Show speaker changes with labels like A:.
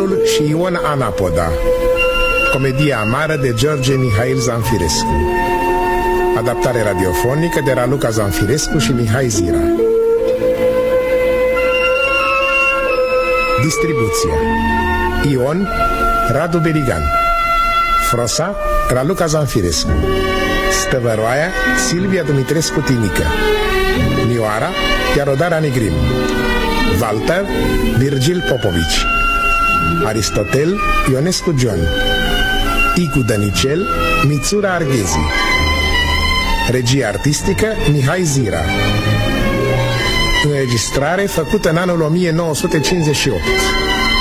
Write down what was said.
A: Diavolul și Ion Anapoda, comedie amară de George Mihail Zanfirescu. Adaptare radiofonică de Raluca Zanfirescu și Mihai Zira. Distribuția: Ion, Radu Berigan. Frosa, Raluca Zanfirescu. Stăvăroaia, Silvia Dumitrescu Tinică. Nioara, Iarodara Negrin. Walter, Virgil Popovici. Aristotel, Ionescu John. Icu Dănicel, Mițura Arghezi. Regie artistică, Mihai Zira. Înregistrare făcută în anul 1958.